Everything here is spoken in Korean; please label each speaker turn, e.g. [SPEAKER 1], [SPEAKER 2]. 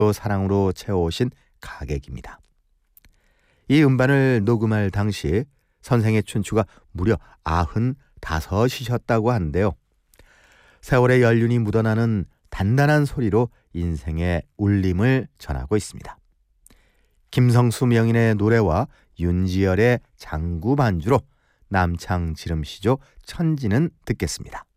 [SPEAKER 1] 또 사랑으로 채워오신 가객입니다. 이 음반을 녹음할 당시 선생의 춘추가 무려 95이셨다고 하는데요. 세월의 연륜이 묻어나는 단단한 소리로 인생의 울림을 전하고 있습니다. 김성수 명인의 노래와 윤지열의 장구 반주로 남창 지름시조 천지는 듣겠습니다.